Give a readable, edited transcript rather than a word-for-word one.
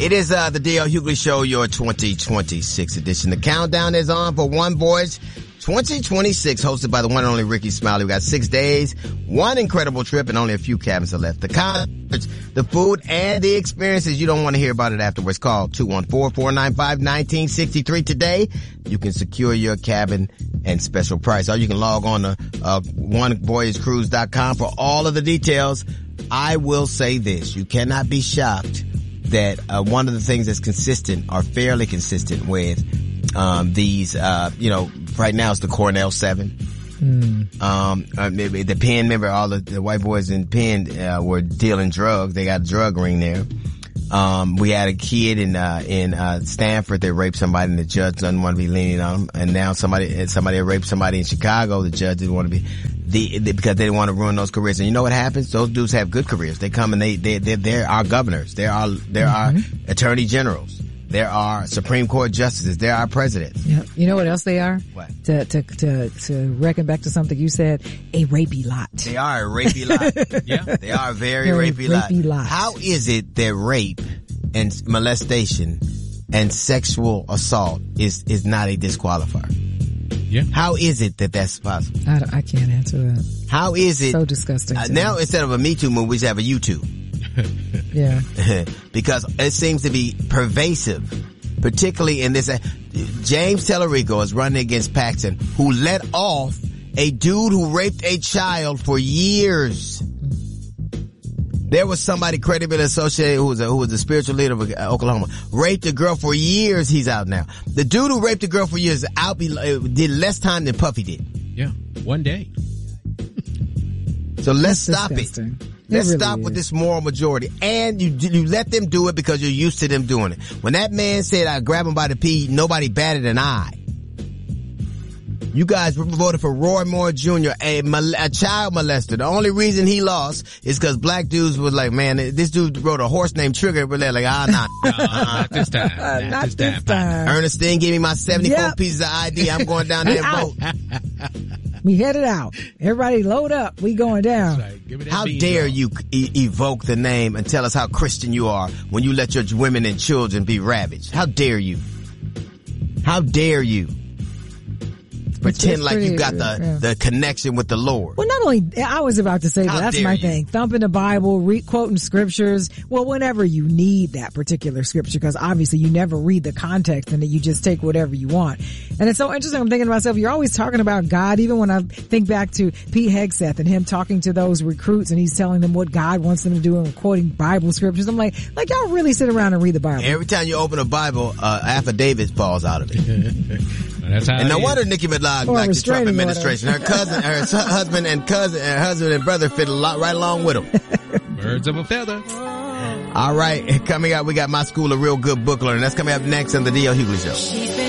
It is the D.L. Hughley Show, your 2026 edition. The countdown is on for One Voice 2026, hosted by the one and only Ricky Smiley. We got 6 days, one incredible trip, and only a few cabins are left. The concerts, the food, and the experiences. You don't want to hear about it afterwards. Call 214-495-1963 today. You can secure your cabin and special price. Or you can log on to onevoyagecruise.com for all of the details. I will say this. You cannot be shocked that one of the things that's consistent or fairly consistent with these, right now it's the Cornell 7. The Penn, remember all the white boys in Penn were dealing drugs. They got a drug ring there. We had a kid in Stanford that raped somebody and the judge doesn't want to be lenient on him. And now somebody raped somebody in Chicago. The judge didn't want to be because they didn't want to ruin those careers. And you know what happens? Those dudes have good careers. They come and they're our governors. They're our attorney generals. There are Supreme Court justices. There are presidents. Yeah. You know what else they are? What? To reckon back to something you said, a rapey lot. They are a rapey lot. Yeah. They are a very rapey lot. How is it that rape and molestation and sexual assault is not a disqualifier? Yeah. How is it that that's possible? I can't answer that. How is it? So disgusting. Now instead of a Me Too movie, we just have a YouTube. Yeah. Because it seems to be pervasive, particularly in this. James Tellerico is running against Paxton, who let off a dude who raped a child for years. There was somebody credibly associated who was a spiritual leader of Oklahoma, raped a girl for years. He's out now. The dude who raped a girl for years did less time than Puffy did. Yeah, one day. So let's stop disgusting. it. Let's stop with this moral majority. And you let them do it because you're used to them doing it. When that man said, I grab him by the pee, nobody batted an eye. You guys voted for Roy Moore Jr., a child molester. The only reason he lost is because black dudes was like, man, this dude wrote a horse named Trigger, but they're like, not this time. Not this time. Ernestine, give me my 74 pieces of ID. I'm going down there and vote. We headed out. Everybody load up. We going down. Right. How dare you evoke the name and tell us how Christian you are when you let your women and children be ravaged? How dare you? How dare you? Pretend like you got the connection with the Lord. Well, not only, I was about to say that's my thing. Thumping the Bible, quoting scriptures. Well, whenever you need that particular scripture, because obviously you never read the context and then you just take whatever you want. And it's so interesting. I'm thinking to myself, you're always talking about God. Even when I think back to Pete Hegseth and him talking to those recruits and he's telling them what God wants them to do and quoting Bible scriptures. I'm like y'all really sit around and read the Bible. Every time you open a Bible, affidavit falls out of it. That's how. And no wonder Nicki Minaj liked the Trump administration. Her husband and brother fit right along with him. Birds of a feather. All right, coming up, we got My School of Real Good Book Learning. That's coming up next on the D.L. Hughley Show.